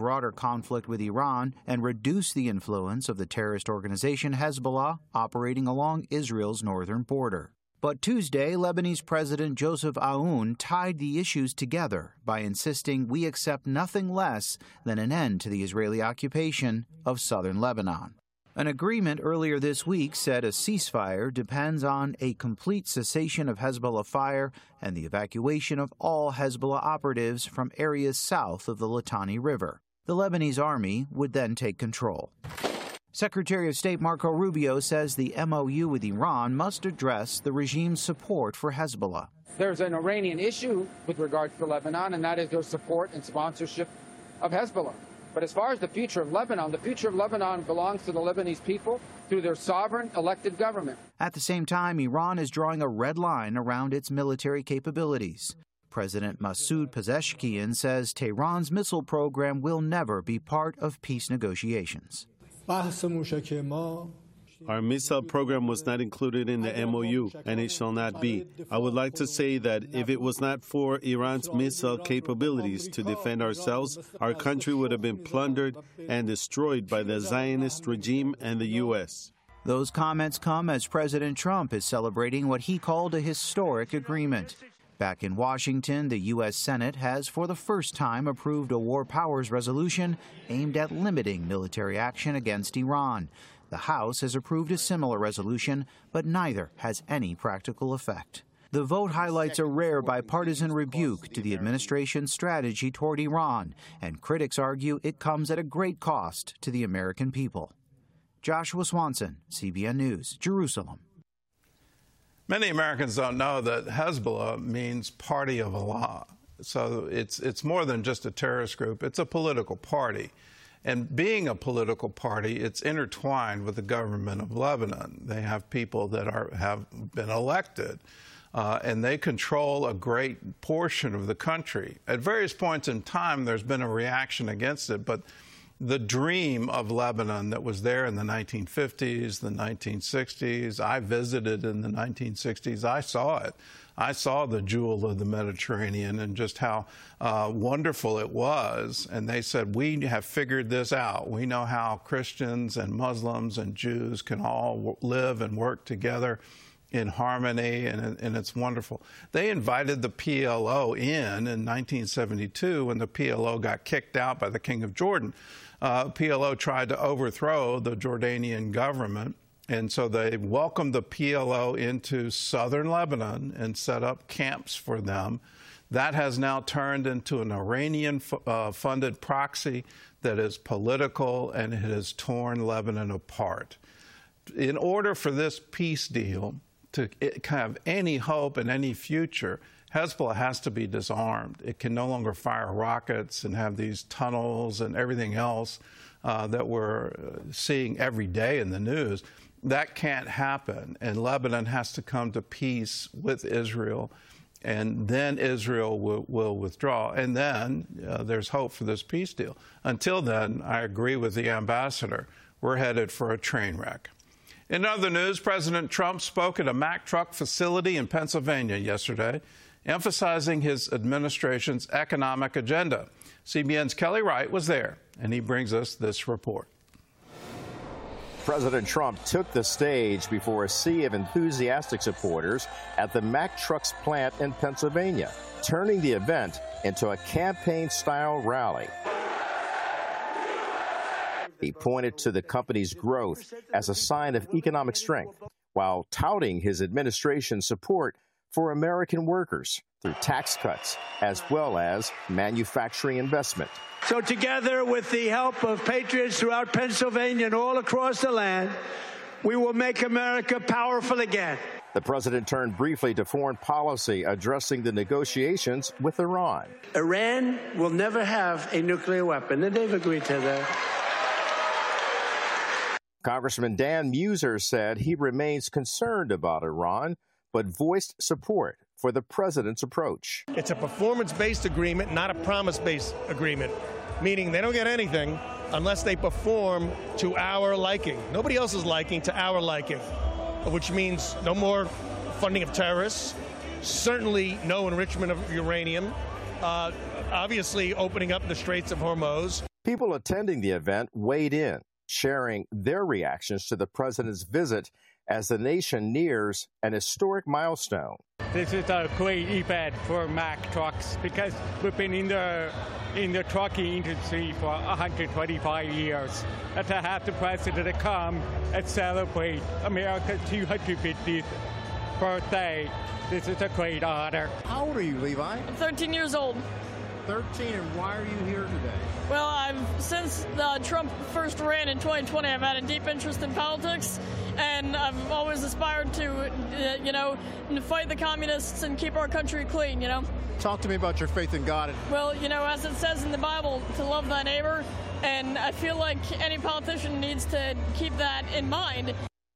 broader conflict with Iran and reduce the influence of the terrorist organization Hezbollah operating along Israel's northern border. But Tuesday, Lebanese President Joseph Aoun tied the issues together by insisting we accept nothing less than an end to the Israeli occupation of southern Lebanon. An agreement earlier this week said a ceasefire depends on a complete cessation of Hezbollah fire and the evacuation of all Hezbollah operatives from areas south of the Litani River. The Lebanese army would then take control. Secretary of State Marco Rubio says the MOU with Iran must address the regime's support for Hezbollah. There's an Iranian issue with regard to Lebanon, and that is their support and sponsorship of Hezbollah. But as far as the future of Lebanon belongs to the Lebanese people through their sovereign elected government. At the same time, Iran is drawing a red line around its military capabilities. President Masoud Pezeshkian says Tehran's missile program will never be part of peace negotiations. Our missile program was not included in the MOU, and it shall not be. I would like to say that if it was not for Iran's missile capabilities to defend ourselves, our country would have been plundered and destroyed by the Zionist regime and the U.S. Those comments come as President Trump is celebrating what he called a historic agreement. Back in Washington, the U.S. Senate has for the first time approved a war powers resolution aimed at limiting military action against Iran. The House has approved a similar resolution, but neither has any practical effect. The vote highlights a rare bipartisan rebuke to the administration's strategy toward Iran, and critics argue it comes at a great cost to the American people. Joshua Swanson, CBN News, Jerusalem. Many Americans don't know that Hezbollah means Party of Allah. So it's more than just a terrorist group. It's a political party. And being a political party, it's intertwined with the government of Lebanon. They have people that have been elected, and they control a great portion of the country. At various points in time, there's been a reaction against it, but the dream of Lebanon that was there in the 1950s, the 1960s, I visited in the 1960s, I saw it. I saw the jewel of the Mediterranean and just how wonderful it was. And they said, we have figured this out. We know how Christians and Muslims and Jews can all live and work together in harmony, and it's wonderful. They invited the PLO in 1972 when the PLO got kicked out by the King of Jordan. PLO tried to overthrow the Jordanian government, and so they welcomed the PLO into southern Lebanon and set up camps for them. That has now turned into an Iranian-funded proxy that is political, and it has torn Lebanon apart. In order for this peace deal to have any hope and any future, Hezbollah has to be disarmed. It can no longer fire rockets and have these tunnels and everything else that we're seeing every day in the news. That can't happen, and Lebanon has to come to peace with Israel, and then Israel will withdraw, and then there's hope for this peace deal. Until then, I agree with the ambassador. We're headed for a train wreck. In other news, President Trump spoke at a Mack truck facility in Pennsylvania yesterday, emphasizing his administration's economic agenda. CBN's Kelly Wright was there, and he brings us this report. President Trump took the stage before a sea of enthusiastic supporters at the Mack Trucks plant in Pennsylvania, turning the event into a campaign-style rally. He pointed to the company's growth as a sign of economic strength, while touting his administration's support for American workers through tax cuts as well as manufacturing investment. So together with the help of patriots throughout Pennsylvania and all across the land, we will make America powerful again. The president turned briefly to foreign policy, addressing the negotiations with Iran. Iran will never have a nuclear weapon, and they've agreed to that. Congressman Dan Muser said he remains concerned about Iran, but voiced support for the president's approach. It's a performance-based agreement, not a promise-based agreement, meaning they don't get anything unless they perform to our liking. Nobody else's liking, to our liking, which means no more funding of terrorists, certainly no enrichment of uranium, obviously opening up the Straits of Hormuz. People attending the event weighed in, sharing their reactions to the president's visit as the nation nears an historic milestone. This is a great event for Mack Trucks because we've been in the trucking industry for 125 years. And to have the president come and celebrate America's 250th birthday, this is a great honor. How old are you, Levi? I'm 13 years old. 13, and why are you here today? Well, since Trump first ran in 2020, I've had a deep interest in politics, and I've always aspired to, fight the communists and keep our country clean, Talk to me about your faith in God. Well, as it says in the Bible, to love thy neighbor, and I feel like any politician needs to keep that in mind.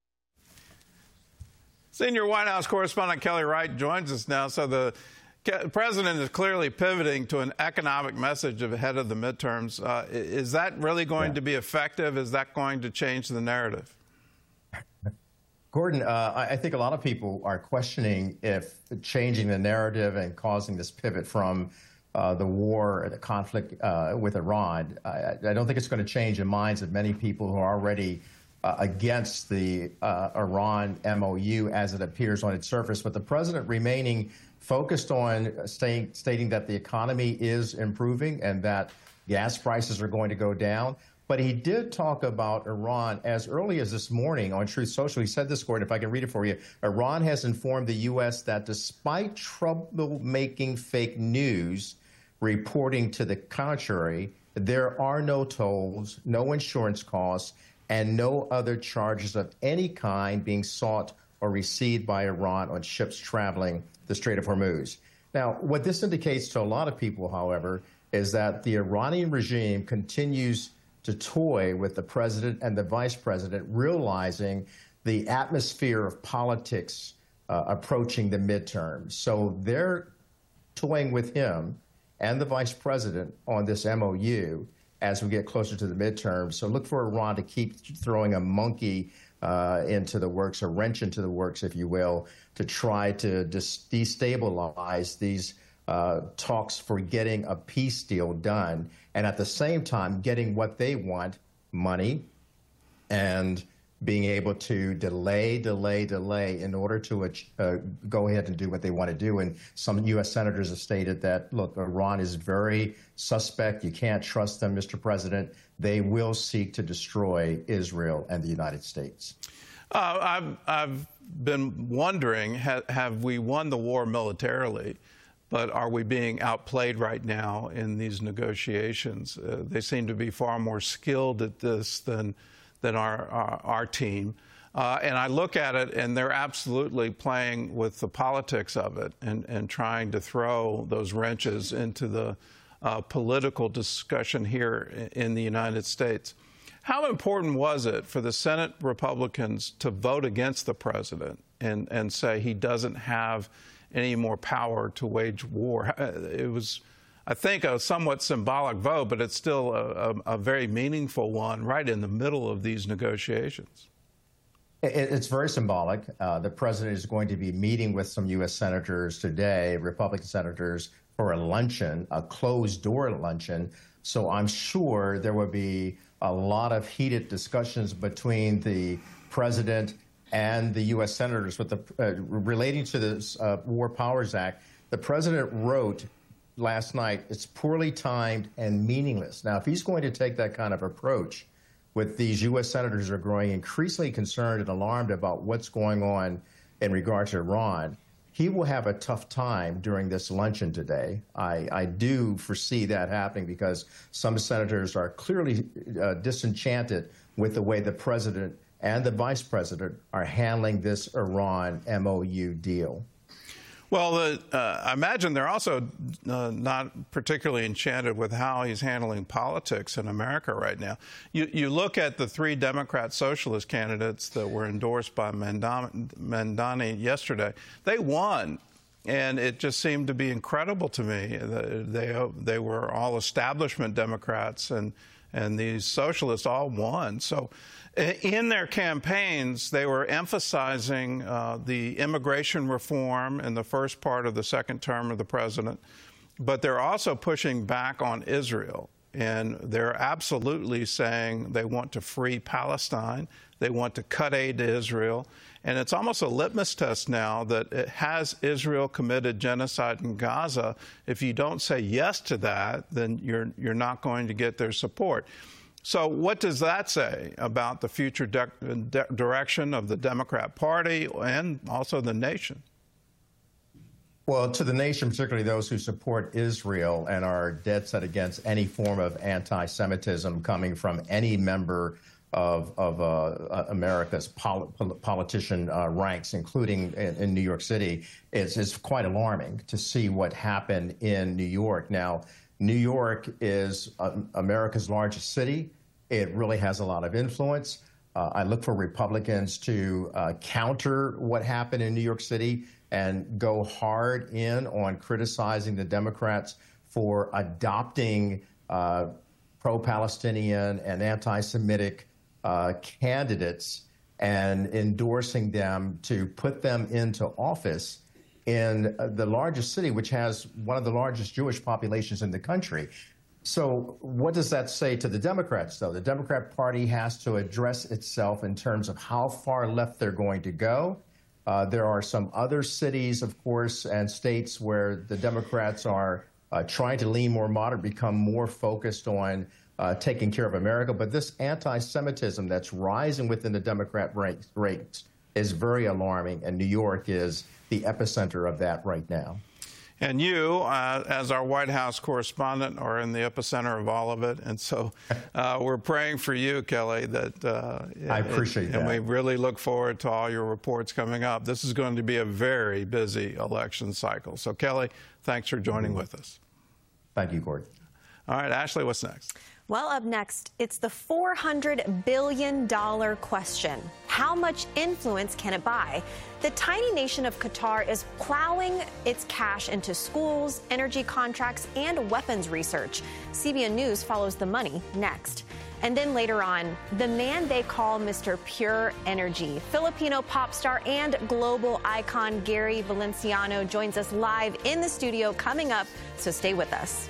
Senior White House correspondent Kelly Wright joins us now. So the president is clearly pivoting to an economic message ahead of the midterms. Is that really going to be effective? Is that going to change the narrative? Gordon, I think a lot of people are questioning if changing the narrative and causing this pivot from the war, the conflict with Iran, I don't think it's going to change the minds of many people who are already against the Iran MOU as it appears on its surface. But the president remaining focused on stating that the economy is improving and that gas prices are going to go down. But he did talk about Iran as early as this morning on Truth Social. He said this, Gordon, if I can read it for you. Iran has informed the U.S. that despite troublemaking fake news reporting to the contrary, there are no tolls, no insurance costs, and no other charges of any kind being sought or received by Iran on ships traveling the Strait of Hormuz. Now, what this indicates to a lot of people, however, is that the Iranian regime continues to toy with the president and the vice president, realizing the atmosphere of politics approaching the midterms. So they're toying with him and the vice president on this MOU as we get closer to the midterms. So look for Iran to keep throwing a monkey into the works, a wrench into the works, if you will, to try to destabilize these talks for getting a peace deal done, and at the same time getting what they want, money, and being able to delay in order to go ahead and do what they want to do. And some U.S. senators have stated that, look, Iran is very suspect. You can't trust them, Mr. President. They will seek to destroy Israel and the United States. I've been wondering, have we won the war militarily? But are we being outplayed right now in these negotiations? They seem to be far more skilled at this than our team. And I look at it, and they're absolutely playing with the politics of it and trying to throw those wrenches into the political discussion here in the United States. How important was it for the Senate Republicans to vote against the president and say he doesn't have any more power to wage war? It was, I think, a somewhat symbolic vote, but it's still a very meaningful one right in the middle of these negotiations. It's very symbolic. The president is going to be meeting with some U.S. senators today, Republican senators, for a luncheon, a closed-door luncheon. So I'm sure there will be a lot of heated discussions between the president and the U.S. senators. But relating to this War Powers Act, the president wrote last night, it's poorly timed and meaningless. Now, if he's going to take that kind of approach with these U.S. senators who are growing increasingly concerned and alarmed about what's going on in regard to Iran, he will have a tough time during this luncheon today. I do foresee that happening because some senators are clearly disenchanted with the way the president and the vice president are handling this Iran MOU deal. Well, I imagine they're also not particularly enchanted with how he's handling politics in America right now. You look at the three Democrat socialist candidates that were endorsed by Mamdani yesterday. They won, and it just seemed to be incredible to me. They were all establishment Democrats, and these socialists all won. So in their campaigns, they were emphasizing the immigration reform in the first part of the second term of the president, but they're also pushing back on Israel. and they're absolutely saying they want to free Palestine. They want to cut aid to Israel. And it's almost a litmus test now that has Israel committed genocide in Gaza? If you don't say yes to that, then you're not going to get their support. So what does that say about the future direction of the Democrat Party and also the nation? Well, to the nation, particularly those who support Israel and are dead set against any form of anti-Semitism coming from any member of America's politician ranks, including in New York City, is quite alarming to see what happened in New York. Now, New York is America's largest city. It really has a lot of influence. I look for Republicans to counter what happened in New York City and go hard in on criticizing the Democrats for adopting pro-Palestinian and anti-Semitic candidates and endorsing them to put them into office in the largest city, which has one of the largest Jewish populations in the country. So what does that say to the Democrats, though? The Democrat Party has to address itself in terms of how far left they're going to go. There are some other cities, of course, and states where the Democrats are trying to lean more moderate, become more focused on taking care of America. But this anti-Semitism that's rising within the Democrat ranks is very alarming, and New York is the epicenter of that right now. And you, as our White House correspondent, are in the epicenter of all of it. And so we're praying for you, Kelly. I appreciate that. And we really look forward to all your reports coming up. This is going to be a very busy election cycle. So, Kelly, thanks for joining with us. Thank you, Gordon. All right, Ashley, what's next? Well, up next, it's the $400 billion question. How much influence can it buy? The tiny nation of Qatar is plowing its cash into schools, energy contracts, and weapons research. CBN News follows the money next. And then later on, the man they call Mr. Pure Energy, Filipino pop star and global icon Gary Valenciano joins us live in the studio coming up, so stay with us.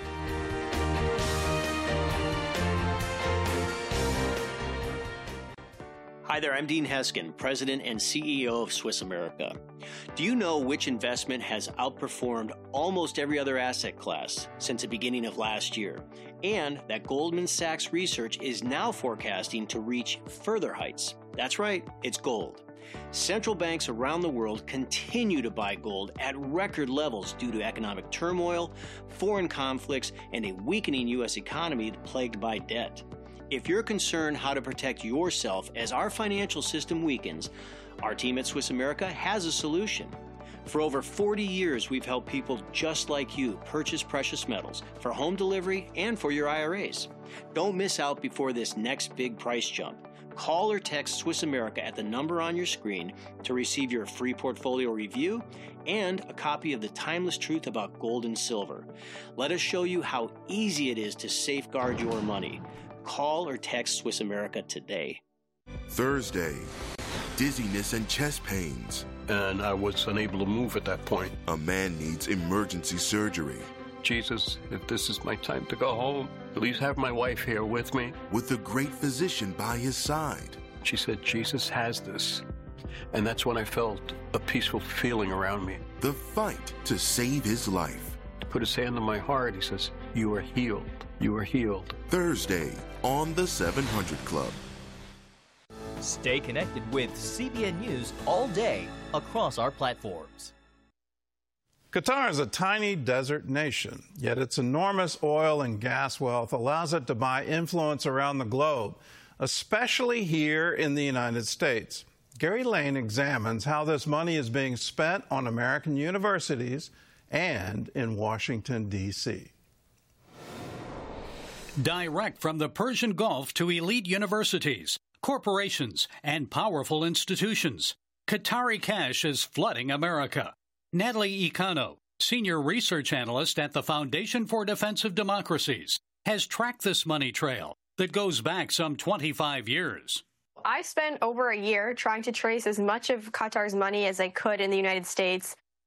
Hi there, I'm Dean Heskin, President and CEO of Swiss America. Do you know which investment has outperformed almost every other asset class since the beginning of last year? And that Goldman Sachs research is now forecasting to reach further heights. That's right, it's gold. Central banks around the world continue to buy gold at record levels due to economic turmoil, foreign conflicts, and a weakening U.S. economy plagued by debt. If you're concerned how to protect yourself as our financial system weakens, our team at Swiss America has a solution. For over 40 years, we've helped people just like you purchase precious metals for home delivery and for your IRAs. Don't miss out before this next big price jump. Call or text Swiss America at the number on your screen to receive your free portfolio review and a copy of The Timeless Truth About Gold and Silver. Let us show you how easy it is to safeguard your money. Call or text Swiss America today. Thursday, dizziness and chest pains. And I was unable to move at that point. A man needs emergency surgery. Jesus, if this is my time to go home, please have my wife here with me. With a great physician by his side. She said, Jesus has this. And that's when I felt a peaceful feeling around me. The fight to save his life. He put his hand on my heart. He says, you are healed. You are healed. Thursday on the 700 Club. Stay connected with CBN News all day across our platforms. Qatar is a tiny desert nation, yet its enormous oil and gas wealth allows it to buy influence around the globe, especially here in the United States. Gary Lane examines how this money is being spent on American universities and in Washington, D.C. Direct from the Persian Gulf to elite universities, corporations, and powerful institutions, Qatari cash is flooding America. Natalie Icano, senior research analyst at the Foundation for Defensive Democracies, has tracked this money trail that goes back some 25 years. I spent over a year trying to trace as much of Qatar's money as I could in the United States.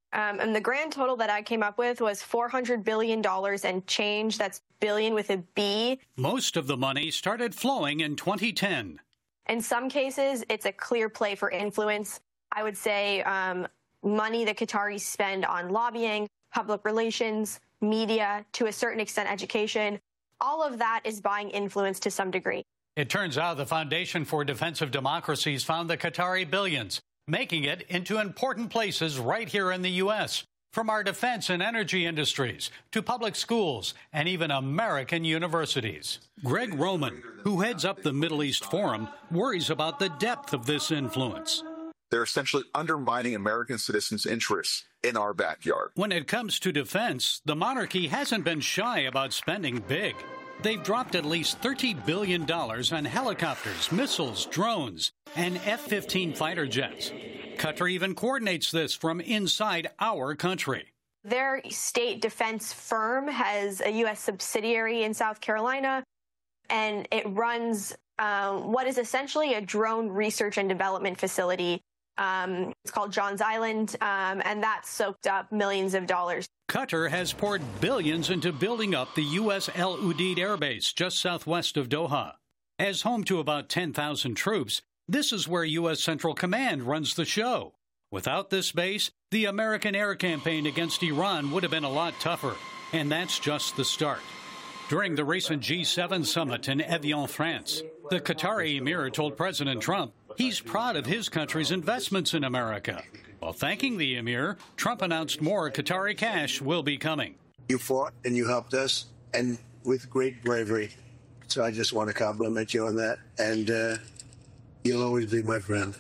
And the grand total that I came up with was $400 billion and change. That's billion with a B. Most of the money started flowing in 2010. In some cases, it's a clear play for influence. I would say money the Qataris spend on lobbying, public relations, media, to a certain extent education. All of that is buying influence to some degree. It turns out the Foundation for Defensive Democracies found the Qatari billions, making it into important places right here in the U.S., from our defense and energy industries to public schools and even American universities. Greg Roman, who heads up the Middle East Forum, worries about the depth of this influence. They're essentially undermining American citizens' interests in our backyard. When it comes to defense, the monarchy hasn't been shy about spending big. They've dropped at least $30 billion on helicopters, missiles, drones, and F-15 fighter jets. Qatar even coordinates this from inside our country. Their state defense firm has a U.S. subsidiary in South Carolina, and it runs what is essentially a drone research and development facility. It's called Johns Island, and that soaked up millions of dollars. Qatar has poured billions into building up the U.S. El Udeid Air Base just southwest of Doha. As home to about 10,000 troops, this is where U.S. Central Command runs the show. Without this base, the American air campaign against Iran would have been a lot tougher, and that's just the start. During the recent G7 summit in Evian, France, the Qatari emir told President Trump he's proud of his country's investments in America. While thanking the emir, Trump announced more Qatari cash will be coming. You fought and you helped us, and with great bravery. So I just want to compliment you on that, and you'll always be my friend.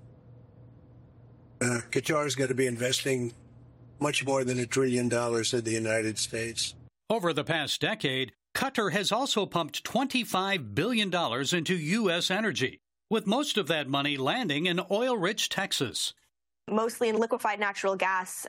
Qatar's got to be investing much more than $1 trillion in the United States. Over the past decade, Qatar has also pumped $25 billion into U.S. energy, with most of that money landing in oil-rich Texas. Mostly in liquefied natural gas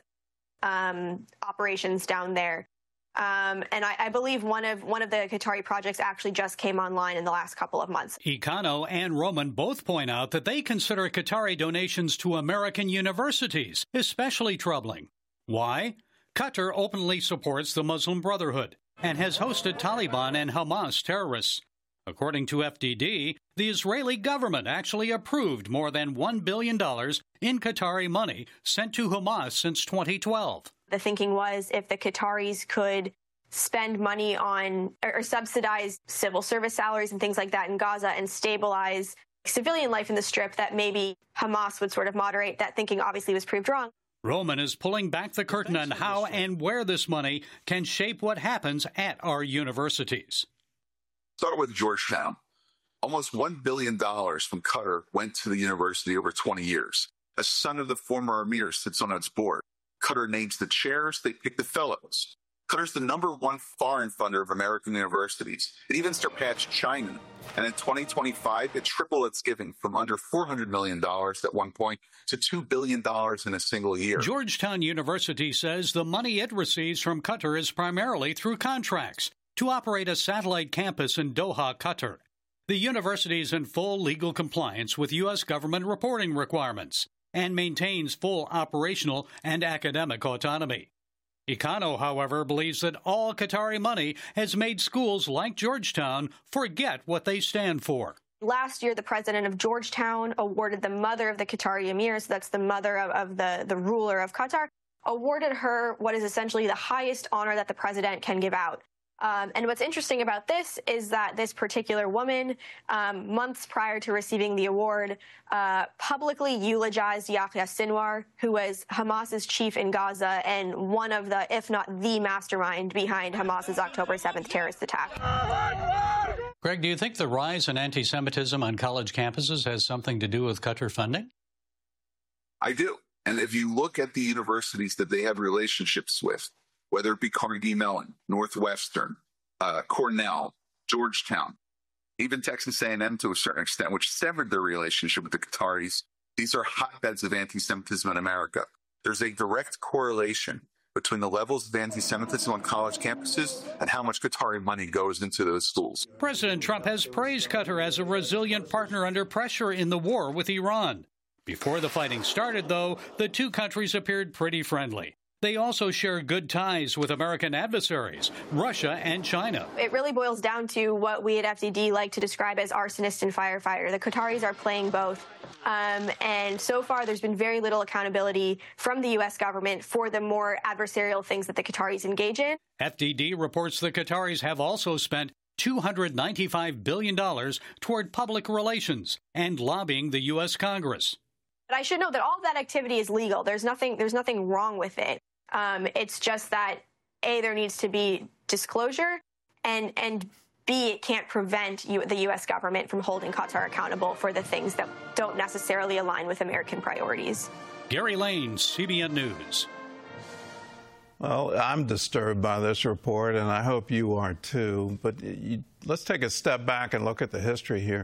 operations down there. And I believe one of the Qatari projects actually just came online in the last couple of months. Econo and Roman both point out that they consider Qatari donations to American universities especially troubling. Why? Qatar openly supports the Muslim Brotherhood and has hosted Taliban and Hamas terrorists. According to FDD, the Israeli government actually approved more than $1 billion in Qatari money sent to Hamas since 2012. The thinking was if the Qataris could spend money on or subsidize civil service salaries and things like that in Gaza and stabilize civilian life in the Strip, that maybe Hamas would sort of moderate. That thinking obviously was proved wrong. Roman is pulling back the curtain on how and where this money can shape what happens at our universities. Start with Georgetown. Almost $1 billion from Qatar went to the university over 20 years. A son of the former emir sits on its board. Qatar names the chairs, they pick the fellows. Qatar's the #1 foreign funder of American universities. It even surpassed China. And in 2025, it tripled its giving from under $400 million at one point to $2 billion in a single year. Georgetown University says the money it receives from Qatar is primarily through contracts to operate a satellite campus in Doha, Qatar. The university is in full legal compliance with U.S. government reporting requirements and maintains full operational and academic autonomy. Econo, however, believes that all Qatari money has made schools like Georgetown forget what they stand for. Last year, the president of Georgetown awarded the mother of the Qatari emir, so that's the mother of the ruler of Qatar, awarded her what is essentially the highest honor that the president can give out. And what's interesting about this is that this particular woman, months prior to receiving the award, publicly eulogized Yahya Sinwar, who was Hamas's chief in Gaza and one of the, if not the mastermind behind Hamas's October 7th terrorist attack. Greg, do you think the rise in anti-Semitism on college campuses has something to do with Qatar funding? I do. And if you look at the universities that they have relationships with, whether it be Carnegie Mellon, Northwestern, Cornell, Georgetown, even Texas A&M to a certain extent, which severed their relationship with the Qataris, these are hotbeds of anti-Semitism in America. There's a direct correlation between the levels of anti-Semitism on college campuses and how much Qatari money goes into those schools. President Trump has praised Qatar as a resilient partner under pressure in the war with Iran. Before the fighting started, though, the two countries appeared pretty friendly. They also share good ties with American adversaries, Russia and China. It really boils down to what we at FDD like to describe as arsonist and firefighter. The Qataris are playing both. And so far, there's been very little accountability from the U.S. government for the more adversarial things that the Qataris engage in. FDD reports the Qataris have also spent $295 billion toward public relations and lobbying the U.S. Congress. But I should note that all of that activity is legal. There's nothing wrong with it. It's just that, A, there needs to be disclosure, and B, it can't prevent the U.S. government from holding Qatar accountable for the things that don't necessarily align with American priorities. Gary Lane, CBN News. Well, I'm disturbed by this report, and I hope you are too. But let's take a step back and look at the history here.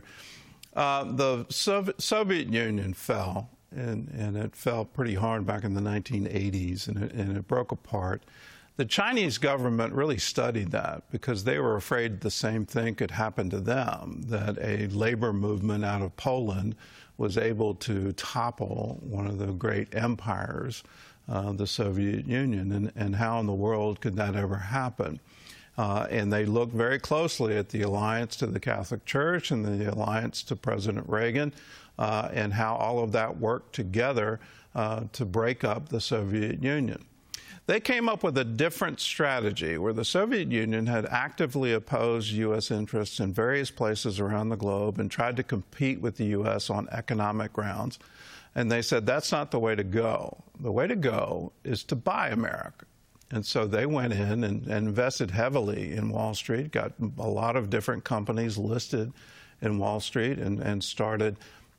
The Soviet Union fell, and it fell pretty hard back in the 1980s, and it broke apart. The Chinese government really studied that because they were afraid the same thing could happen to them, that a labor movement out of Poland was able to topple one of the great empires, the Soviet Union, and how in the world could that ever happen? And they looked very closely at the alliance to the Catholic Church and the alliance to President Reagan and how all of that worked together to break up the Soviet Union. They came up with a different strategy where the Soviet Union had actively opposed U.S. interests in various places around the globe and tried to compete with the U.S. on economic grounds. And they said that's not the way to go. The way to go is to buy America. And so they went in and invested heavily in Wall Street, got a lot of different companies listed in Wall Street, and started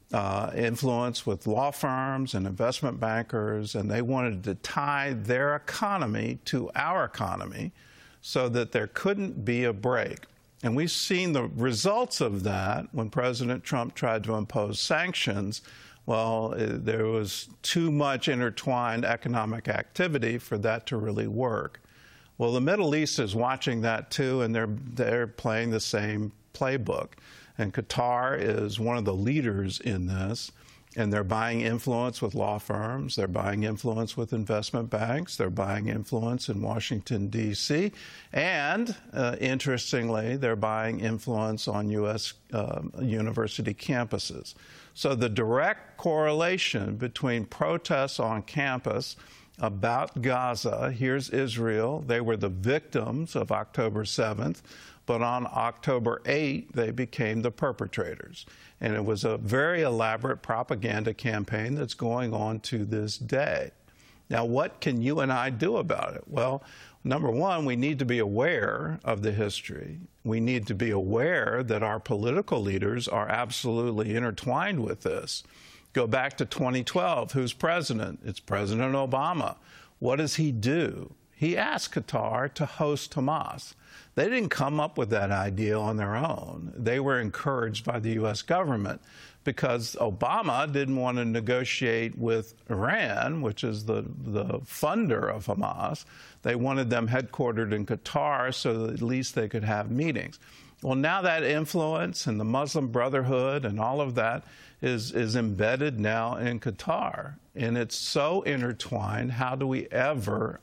influence with law firms and investment bankers, and they wanted to tie their economy to our economy so that there couldn't be a break. And we've seen the results of that when President Trump tried to impose sanctions. Well, there was too much intertwined economic activity for that to really work. Well, the Middle East is watching that too, and they're playing the same playbook. And Qatar is one of the leaders in this, and they're buying influence with law firms, they're buying influence with investment banks, they're buying influence in Washington, D.C., and interestingly, they're buying influence on U.S. university campuses. So the direct correlation between protests on campus about Gaza, here's Israel, they were the victims of October 7th, but on October 8th, they became the perpetrators. And it was a very elaborate propaganda campaign that's going on to this day. Now, what can you and I do about it? Well, number one, we need to be aware of the history. We need to be aware that our political leaders are absolutely intertwined with this. Go back to 2012. Who's president? It's President Obama. What does he do? He asked Qatar to host Hamas. They didn't come up with that idea on their own. They were encouraged by the U.S. government because Obama didn't want to negotiate with Iran, which is the funder of Hamas. They wanted them headquartered in Qatar so that at least they could have meetings. Well, now that influence and the Muslim Brotherhood and all of that is embedded now in Qatar. And it's so intertwined. How do we ever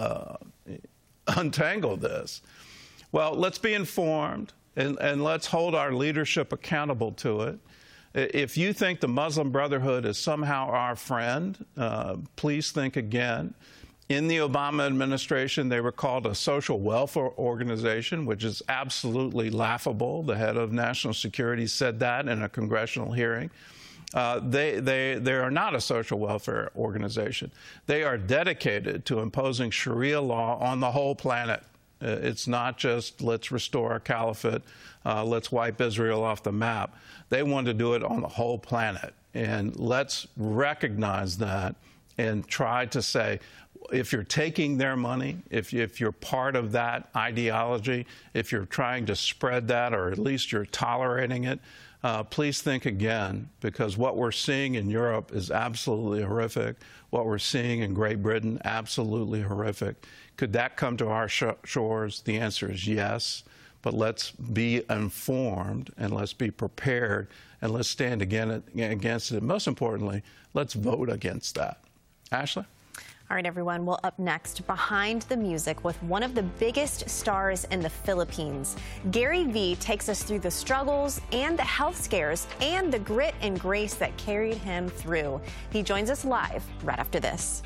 untangle this? Well, let's be informed, and let's hold our leadership accountable to it. If you think the Muslim Brotherhood is somehow our friend, please think again. In the Obama administration, they were called a social welfare organization, which is absolutely laughable. The head of national security said that in a congressional hearing. They are not a social welfare organization. They are dedicated to imposing Sharia law on the whole planet. It's not just let's restore a caliphate, let's wipe Israel off the map. They want to do it on the whole planet. And let's recognize that and try to say, if you're taking their money, if you're part of that ideology, if you're trying to spread that, or at least you're tolerating it, please think again, because what we're seeing in Europe is absolutely horrific. What we're seeing in Great Britain, absolutely horrific. Could that come to our shores? The answer is yes. But let's be informed, and let's be prepared, and let's stand against it. Most importantly, let's vote against that. Ashley? All right, everyone. Well, up next, Behind the Music with one of the biggest stars in the Philippines. Gary Vee takes us through the struggles and the health scares and the grit and grace that carried him through. He joins us live right after this.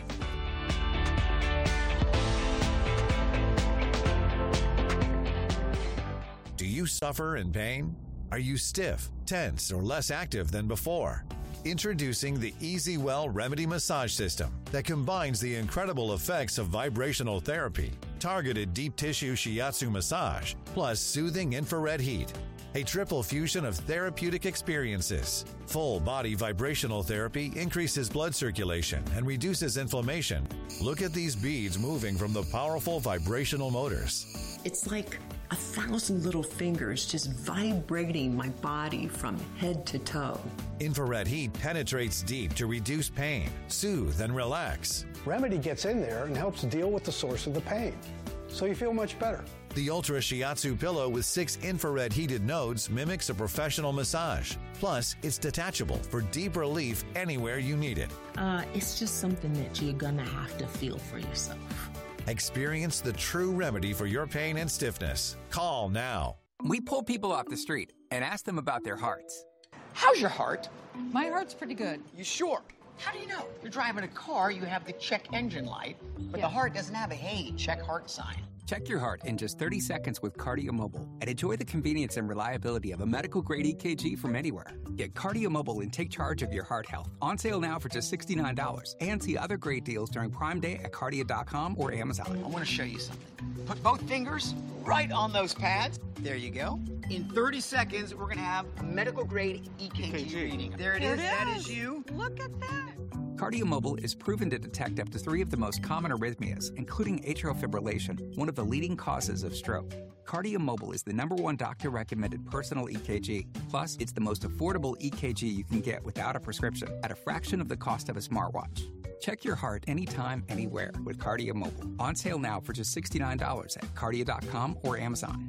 Do you suffer in pain? Are you stiff, tense, or less active than before? Introducing the EasyWell Remedy Massage System that combines the incredible effects of vibrational therapy, targeted deep tissue shiatsu massage, plus soothing infrared heat. A triple fusion of therapeutic experiences. Full body vibrational therapy increases blood circulation and reduces inflammation. Look at these beads moving from the powerful vibrational motors. It's like 1,000 little fingers just vibrating my body from head to toe. Infrared heat penetrates deep to reduce pain, soothe, and relax. Remedy gets in there and helps deal with the source of the pain, so you feel much better. The Ultra Shiatsu pillow with 6 infrared heated nodes mimics a professional massage. Plus, it's detachable for deep relief anywhere you need it. It's just something that you're gonna have to feel for yourself. Experience the true remedy for your pain and stiffness. Call now. We pull people off the street and ask them about their hearts. How's your heart? My heart's pretty good. You sure? How do you know? You're driving a car, you have the check engine light, but the heart doesn't have a hey, check heart sign. Check your heart in just 30 seconds with KardioMobile and enjoy the convenience and reliability of a medical-grade EKG from anywhere. Get KardioMobile and take charge of your heart health. On sale now for just $69. And see other great deals during Prime Day at Kardia.com or Amazon. I want to show you something. Put both fingers right on those pads. There you go. In 30 seconds, we're going to have a medical-grade EKG reading. There it is. That is you. Look at that. KardioMobile is proven to detect up to 3 of the most common arrhythmias, including atrial fibrillation, one of the leading causes of stroke. KardioMobile is the #1 doctor-recommended personal EKG. Plus, it's the most affordable EKG you can get without a prescription at a fraction of the cost of a smartwatch. Check your heart anytime, anywhere with KardioMobile. On sale now for just $69 at Kardia.com or Amazon.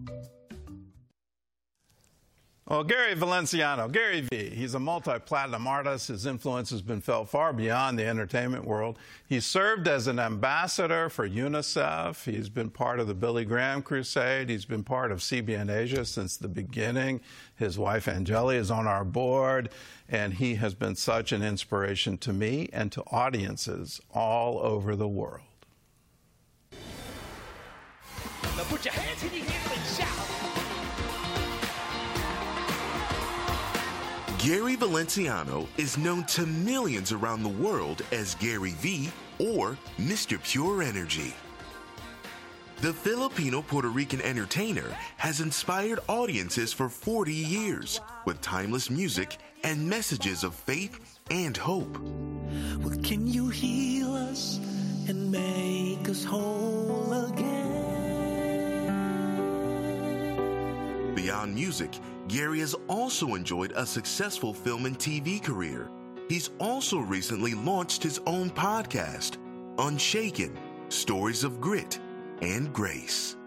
Well, Gary Valenciano, Gary V, he's a multi-platinum artist. His influence has been felt far beyond the entertainment world. He served as an ambassador for UNICEF. He's been part of the Billy Graham Crusade. He's been part of CBN Asia since the beginning. His wife, Angeli, is on our board, and he has been such an inspiration to me and to audiences all over the world. Now put your hands in your ears and shout. Gary Valenciano is known to millions around the world as Gary V or Mr. Pure Energy. The Filipino-Puerto Rican entertainer has inspired audiences for 40 years with timeless music and messages of faith and hope. Well, can you heal us and make us whole again? Beyond music, Gary has also enjoyed a successful film and TV career. He's also recently launched his own podcast, Unshaken, Stories of Grit and Grace.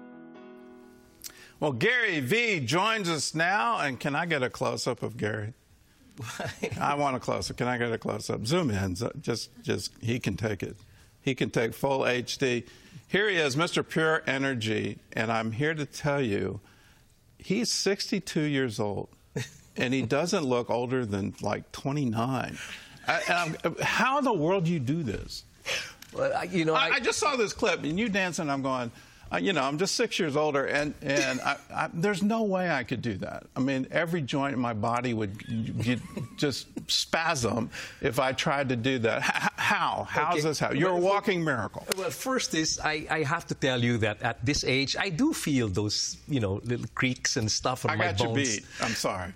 Well, Gary V joins us now, and can I get a close-up of Gary? I want a close-up. Can I get a close-up? Zoom in. Just he can take it. He can take full HD. Here he is, Mr. Pure Energy, and I'm here to tell you, he's 62 years old, and he doesn't look older than like 29. How in the world do you do this? Well, I just saw this clip, and you dancing, I'm going, I'm just 6 years older, and there's no way I could do that. I mean, every joint in my body would just spasm if I tried to do that. How is this how? You're a walking miracle. Well, first is I have to tell you that at this age, I do feel those, little creaks and stuff on my bones. I got you beat. I'm sorry.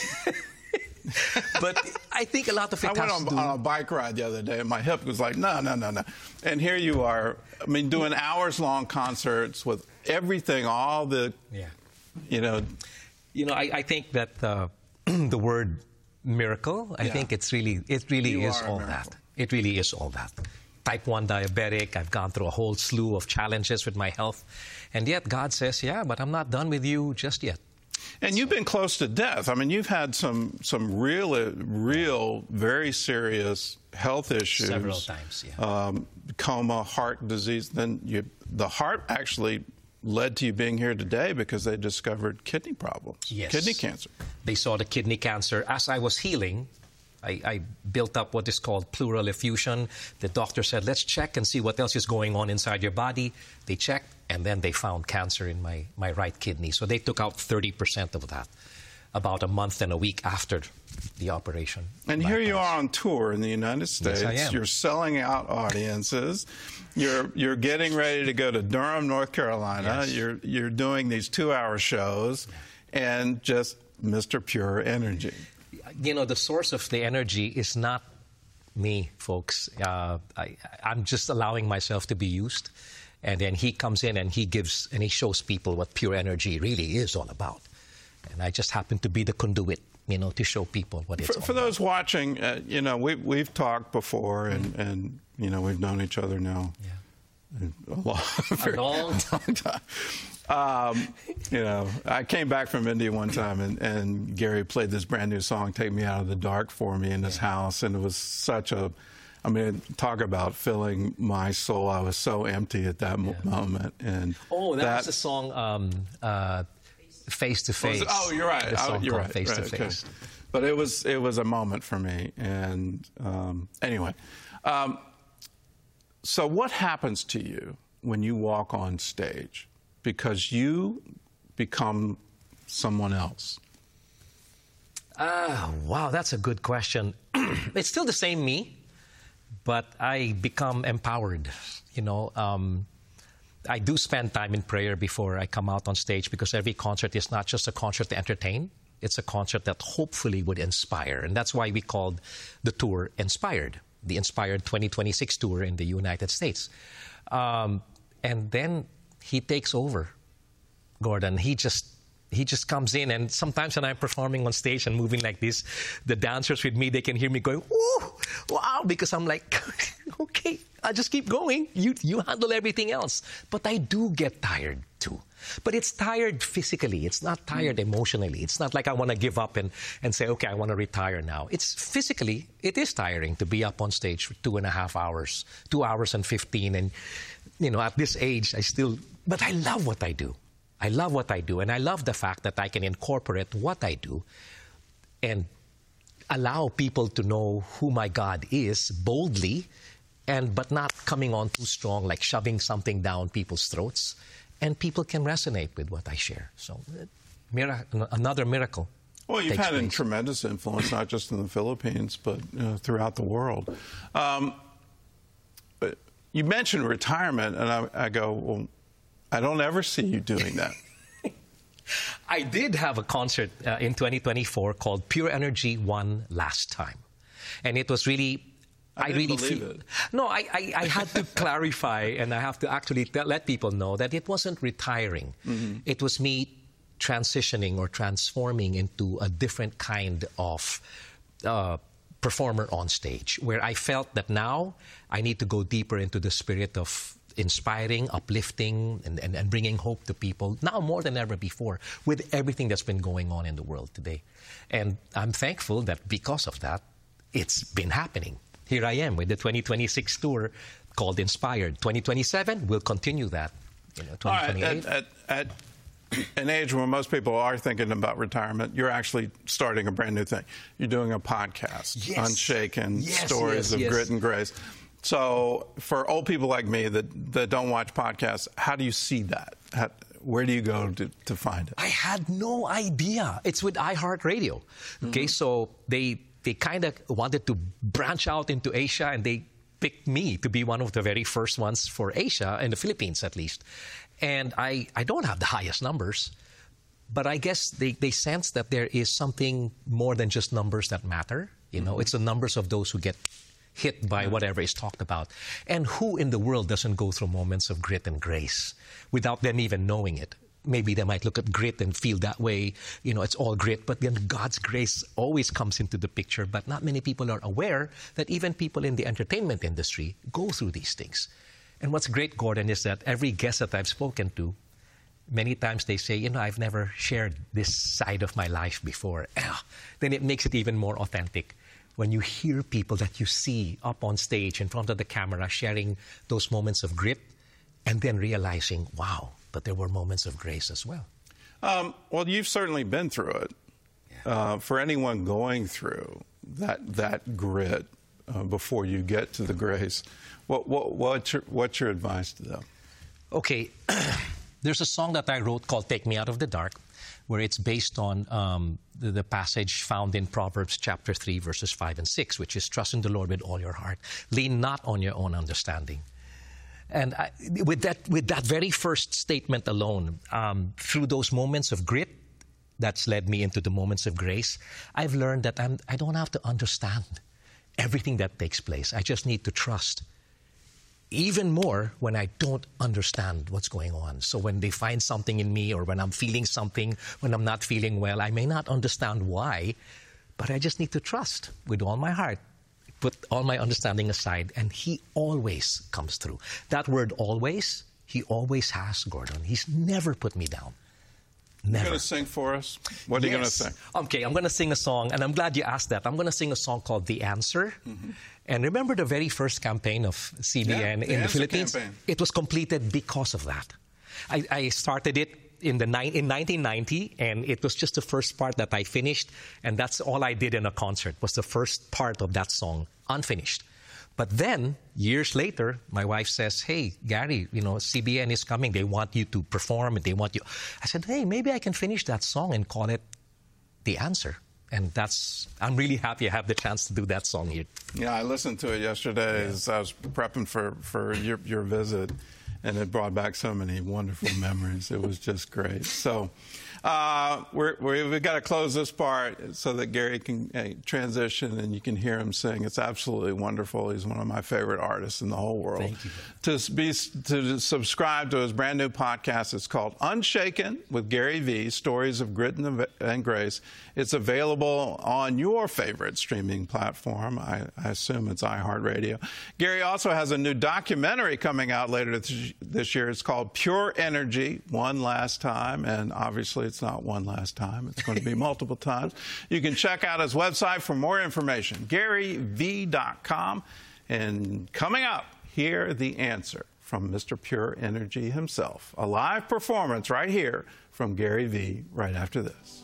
But I think a lot of it I went on a bike ride the other day, and my hip was like, no. And here you are, doing hours-long concerts with everything, all the, I think that the word miracle, I think it really is all that. It really is all that. Type 1 diabetic, I've gone through a whole slew of challenges with my health, and yet God says, yeah, but I'm not done with you just yet. And you've been close to death. I mean, you've had some real, very serious health issues. Several times, yeah. Coma, heart disease. Then the heart actually led to you being here today because they discovered kidney problems, kidney cancer. They saw the kidney cancer. As I was healing, I built up what is called pleural effusion. The doctor said, let's check and see what else is going on inside your body. They checked, and then they found cancer in my right kidney. So they took out 30% of that about a month and a week after the operation. And here you are on tour in the United States. Yes, I am. You're selling out audiences. You're getting ready to go to Durham, North Carolina. Yes. You're doing these 2-hour shows and just Mr. Pure Energy. You know, the source of the energy is not me, folks. I'm just allowing myself to be used. And then he comes in and he shows people what pure energy really is all about. And I just happen to be the conduit, you know, to show people what it's all For those watching, you know, we've talked before and, you know, we've known each other now a long time. You know, I came back from India one time and Gary played this brand new song, Take Me Out of the Dark, for me in his house. And it was such a, I mean, talk about filling my soul. I was so empty at that moment. And that was the song Face to Face. Oh, you're right. You're right. Face to Face. But it was a moment for me. And anyway, so what happens to you when you walk on stage? Because you become someone else. Wow, that's a good question. It's still the same me, but I become empowered. You know, I do spend time in prayer before I come out on stage because every concert is not just a concert to entertain. It's a concert that hopefully would inspire. And that's why we called the tour Inspired, the Inspired 2026 tour in the United States. And then he takes over, Gordon. He just comes in, and sometimes when I'm performing on stage and moving like this, the dancers with me, they can hear me going, "Ooh, wow," because I'm like, okay, I'll just keep going. You handle everything else. But I do get tired too. But it's tired physically. It's not tired emotionally. It's not like I want to give up and say, okay, I want to retire now. It's physically, it is tiring to be up on stage for 2.5 hours, 2 hours and 15. And, you know, at this age, but I love what I do. I love what I do. And I love the fact that I can incorporate what I do and allow people to know who my God is boldly, but not coming on too strong, like shoving something down people's throats. And people can resonate with what I share. So, another miracle. Well, you've had a tremendous influence, not just in the Philippines, but throughout the world. But you mentioned retirement, and I go, well, I don't ever see you doing that. I did have a concert in 2024 called Pure Energy One Last Time. And it was really... I really believe it. No, I had to clarify, and I have to actually let people know that it wasn't retiring. Mm-hmm. It was me transitioning or transforming into a different kind of performer on stage, where I felt that now I need to go deeper into the spirit of inspiring, uplifting, and bringing hope to people, now more than ever before, with everything that's been going on in the world today. And I'm thankful that because of that, it's been happening. Here I am with the 2026 tour called Inspired. 2027, we'll continue that. 2028. At an age where most people are thinking about retirement, you're actually starting a brand new thing. You're doing a podcast, Unshaken, Stories of Grit and Grace. So for old people like me that don't watch podcasts, how do you see that? Where do you go to find it? I had no idea. It's with iHeartRadio. Okay, so they kind of wanted to branch out into Asia, and they picked me to be one of the very first ones for Asia, in the Philippines at least. And I don't have the highest numbers, but I guess they sense that there is something more than just numbers that matter. You know, it's the numbers of those who get hit by whatever is talked about. And who in the world doesn't go through moments of grit and grace without them even knowing it? Maybe they might look at grit and feel that way, you know, it's all grit, but then God's grace always comes into the picture. But not many people are aware that even people in the entertainment industry go through these things. And what's great, Gordon, is that every guest that I've spoken to, many times they say, I've never shared this side of my life before. Then it makes it even more authentic when you hear people that you see up on stage in front of the camera sharing those moments of grit and then realizing, wow, but there were moments of grace as well. Well, you've certainly been through it. For anyone going through that grit before you get to the grace, what's your advice to them? Okay, there's a song that I wrote called Take Me Out of the Dark, where it's based on the passage found in Proverbs chapter 3, verses 5 and 6, which is trust in the Lord with all your heart. Lean not on your own understanding. And with that very first statement alone, through those moments of grit, that's led me into the moments of grace, I've learned that I don't have to understand everything that takes place. I just need to trust. Even more when I don't understand what's going on. So when they find something in me or when I'm feeling something, when I'm not feeling well, I may not understand why, but I just need to trust with all my heart. Put all my understanding aside, and He always comes through. That word always, He always has, Gordon. He's never put me down. Never. You're going to sing for us? What are you going to sing? Okay, I'm going to sing a song, and I'm glad you asked that. I'm going to sing a song called The Answer. Mm-hmm. And remember the very first campaign of CBN in the Philippines? Campaign. It was completed because of that. I started it in 1990, and it was just the first part that I finished, and that's all I did in a concert, was the first part of that song, unfinished. But then, years later, my wife says, hey, Gary, CBN is coming. They want you to perform, and they want you. I said, hey, maybe I can finish that song and call it The Answer. And I'm really happy I have the chance to do that song here. Yeah, I listened to it yesterday as I was prepping for your visit, and it brought back so many wonderful memories. It was just great. So we've got to close this part so that Gary can transition and you can hear him sing. It's absolutely wonderful. He's one of my favorite artists in the whole world. Thank you. To subscribe to his brand new podcast, it's called Unshaken with Gary V, Stories of Grit and Grace. It's available on your favorite streaming platform. I assume it's iHeartRadio. Gary also has a new documentary coming out later this year. It's called Pure Energy, One Last Time. And obviously, it's not one last time. It's going to be multiple times. You can check out his website for more information, GaryV.com. And coming up, hear the answer from Mr. Pure Energy himself. A live performance right here from Gary V right after this.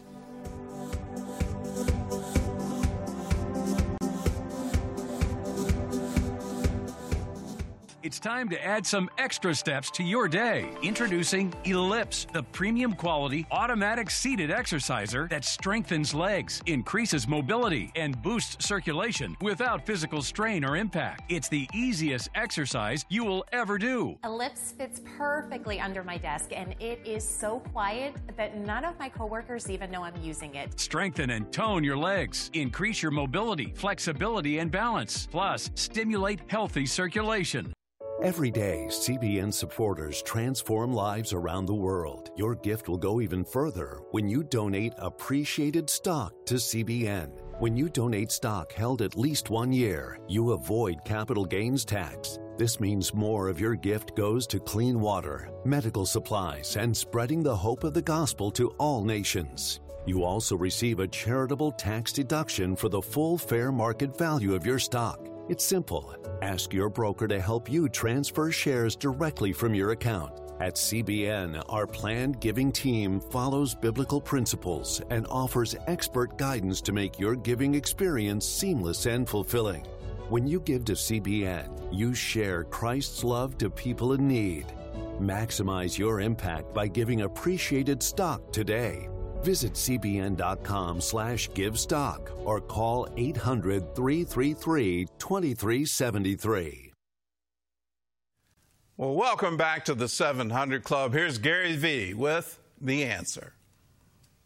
It's time to add some extra steps to your day. Introducing Ellipse, the premium quality automatic seated exerciser that strengthens legs, increases mobility, and boosts circulation without physical strain or impact. It's the easiest exercise you will ever do. Ellipse fits perfectly under my desk, and it is so quiet that none of my coworkers even know I'm using it. Strengthen and tone your legs. Increase your mobility, flexibility, and balance. Plus, stimulate healthy circulation. Every day, CBN supporters transform lives around the world. Your gift will go even further when you donate appreciated stock to CBN. When you donate stock held at least 1 year, you avoid capital gains tax. This means more of your gift goes to clean water, medical supplies, and spreading the hope of the gospel to all nations. You also receive a charitable tax deduction for the full fair market value of your stock. It's simple. Ask your broker to help you transfer shares directly from your account. At CBN, our planned giving team follows biblical principles and offers expert guidance to make your giving experience seamless and fulfilling. When you give to CBN, you share Christ's love to people in need. Maximize your impact by giving appreciated stock today. Visit cbn.com/givestock or call 800-333-2373. Well, welcome back to the 700 Club. Here's Gary V with The Answer.